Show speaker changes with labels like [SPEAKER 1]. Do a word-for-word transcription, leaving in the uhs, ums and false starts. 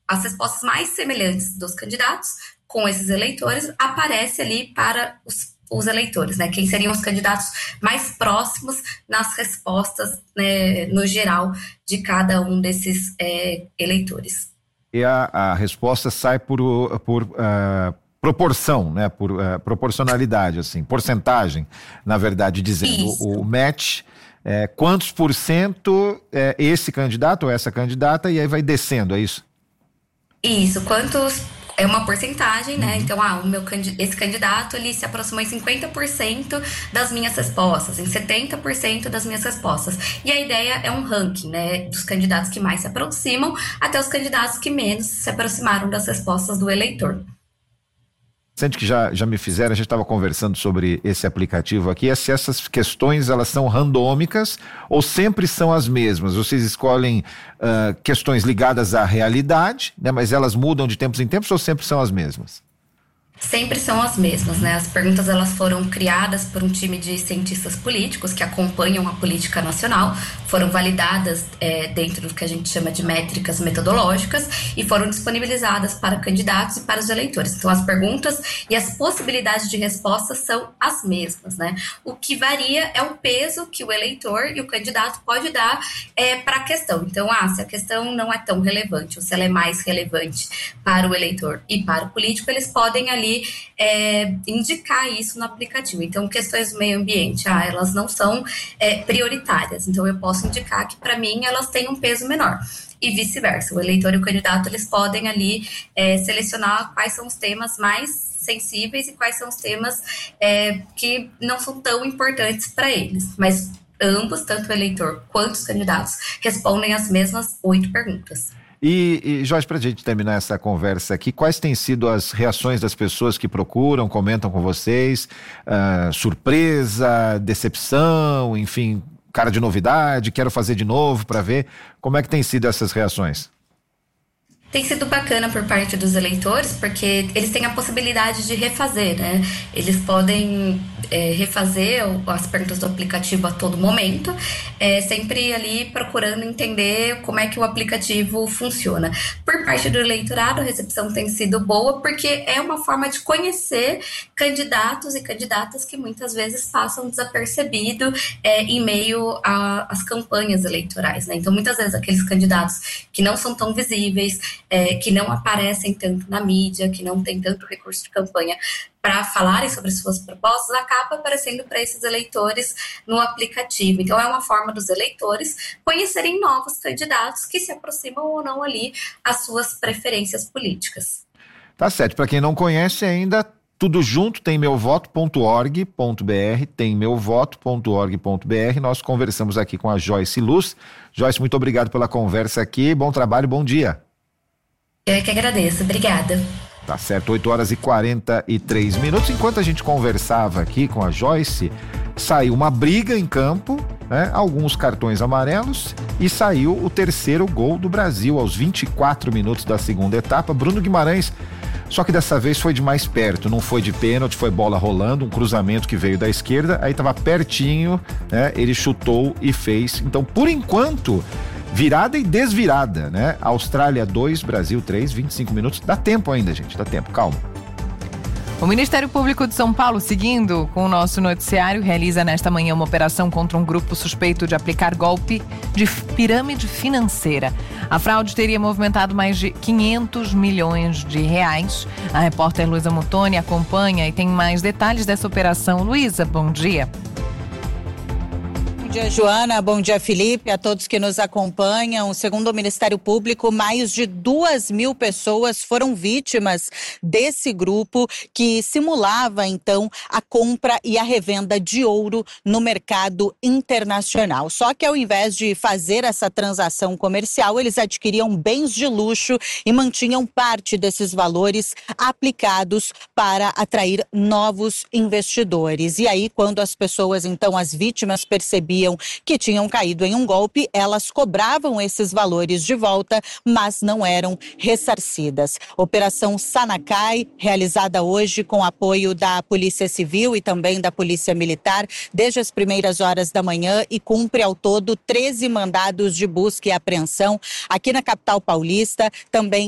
[SPEAKER 1] as respostas mais semelhantes dos candidatos com esses eleitores aparece ali para os, os eleitores, né? Quem seriam os candidatos mais próximos nas respostas, né, no geral, de cada um desses é, eleitores.
[SPEAKER 2] E a, a resposta sai por, por uh, proporção, né? Por uh, proporcionalidade, assim, porcentagem, na verdade, dizendo o, o match. É, quantos por cento é esse candidato ou essa candidata, e aí vai descendo, é isso?
[SPEAKER 1] Isso, quantos... É uma porcentagem, né? Então, ah, o meu, esse candidato, ele se aproximou em cinquenta por cento das minhas respostas, em setenta por cento das minhas respostas. E a ideia é um ranking, né? Dos candidatos que mais se aproximam até os candidatos que menos se aproximaram das respostas do eleitor.
[SPEAKER 2] Sente que já, já me fizeram, a gente estava conversando sobre esse aplicativo aqui, é se essas questões elas são randômicas ou sempre são as mesmas. Vocês escolhem uh, questões ligadas à realidade, né, mas elas mudam de tempos em tempos ou sempre são as mesmas?
[SPEAKER 1] Sempre são as mesmas, né? As perguntas elas foram criadas por um time de cientistas políticos que acompanham a política nacional, foram validadas é, dentro do que a gente chama de métricas metodológicas e foram disponibilizadas para candidatos e para os eleitores. Então, as perguntas e as possibilidades de resposta são as mesmas, né? O que varia é o peso que o eleitor e o candidato pode dar é, para a questão. Então, ah, se a questão não é tão relevante ou se ela é mais relevante para o eleitor e para o político, eles podem ali É, indicar isso no aplicativo. Então, questões do meio ambiente, ah, elas não são é, prioritárias, então eu posso indicar que para mim elas têm um peso menor. E vice-versa, o eleitor e o candidato eles podem ali é, selecionar quais são os temas mais sensíveis e quais são os temas é, que não são tão importantes para eles, mas ambos, tanto o eleitor quanto os candidatos, respondem as mesmas oito perguntas.
[SPEAKER 2] E, e Joyce, para a gente terminar essa conversa aqui, quais têm sido as reações das pessoas que procuram, comentam com vocês? Uh, surpresa, decepção, enfim, cara de novidade, quero fazer de novo para ver. Como é que tem sido essas reações?
[SPEAKER 1] Tem sido bacana por parte dos eleitores, porque eles têm a possibilidade de refazer, né? Eles podem é, refazer as perguntas do aplicativo a todo momento, é, sempre ali procurando entender como é que o aplicativo funciona. Por parte do eleitorado, a recepção tem sido boa, porque é uma forma de conhecer candidatos e candidatas que muitas vezes passam desapercebido é, em meio às campanhas eleitorais, né? Então, muitas vezes, aqueles candidatos que não são tão visíveis, É, que não aparecem tanto na mídia, que não tem tanto recurso de campanha para falarem sobre suas propostas, acaba aparecendo para esses eleitores no aplicativo. Então, é uma forma dos eleitores conhecerem novos candidatos que se aproximam ou não ali às suas preferências políticas.
[SPEAKER 2] Tá certo. Para quem não conhece ainda, tudo junto, tem meu voto ponto org ponto br, tem meu voto ponto org ponto br. Nós conversamos aqui com a Joyce Luz. Joyce, muito obrigado pela conversa aqui. Bom trabalho, bom dia.
[SPEAKER 1] Eu é que agradeço, obrigada.
[SPEAKER 2] Tá certo, oito horas e quarenta e três minutos. Enquanto a gente conversava aqui com a Joyce, saiu uma briga em campo, né? Alguns cartões amarelos e saiu o terceiro gol do Brasil aos vinte e quatro minutos da segunda etapa. Bruno Guimarães, só que dessa vez foi de mais perto, não foi de pênalti, foi bola rolando, um cruzamento que veio da esquerda, aí tava pertinho, né? Ele chutou e fez. Então, por enquanto, virada e desvirada, né? Austrália dois, Brasil três, vinte e cinco minutos. Dá tempo ainda, gente, dá tempo, calma.
[SPEAKER 3] O Ministério Público de São Paulo, seguindo com o nosso noticiário, realiza nesta manhã uma operação contra um grupo suspeito de aplicar golpe de pirâmide financeira. A fraude teria movimentado mais de quinhentos milhões de reais. A repórter Luísa Muttoni acompanha e tem mais detalhes dessa operação. Luísa, bom dia.
[SPEAKER 4] Bom dia, Joana. Bom dia, Felipe. A todos que nos acompanham. Segundo o Ministério Público, mais de duas mil pessoas foram vítimas desse grupo que simulava, então, a compra e a revenda de ouro no mercado internacional. Só que, ao invés de fazer essa transação comercial, eles adquiriam bens de luxo e mantinham parte desses valores aplicados para atrair novos investidores. E aí, quando as pessoas, então, as vítimas percebiam que tinham caído em um golpe, elas cobravam esses valores de volta, mas não eram ressarcidas. Operação Sanacai, realizada hoje com apoio da Polícia Civil e também da Polícia Militar, desde as primeiras horas da manhã, e cumpre ao todo treze mandados de busca e apreensão aqui na capital paulista, também